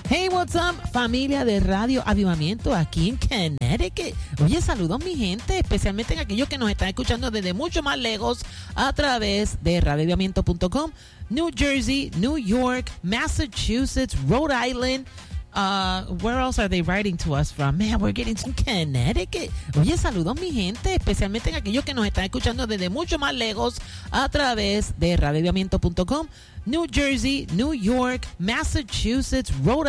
Hey, what's up, familia de Radio Avivamiento aquí en Connecticut. Oye, saludos mi gente, especialmente en aquellos que nos están escuchando desde mucho más lejos a través de radioavivamiento.com, New Jersey, New York, Massachusetts, Rhode Island. Where else are they writing to us from? Man, we're getting to Connecticut. Oye, saludos mi gente, especialmente en aquellos que nos están escuchando desde mucho más lejos a través de radioavivamiento.com, New Jersey, New York, Massachusetts, Rhode